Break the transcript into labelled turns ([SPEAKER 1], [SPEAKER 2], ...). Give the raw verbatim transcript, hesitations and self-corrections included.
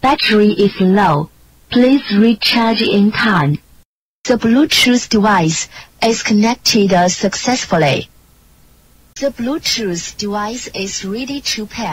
[SPEAKER 1] battery is low. Please recharge in time. The Bluetooth device is connected successfully. The Bluetooth device is ready to pair.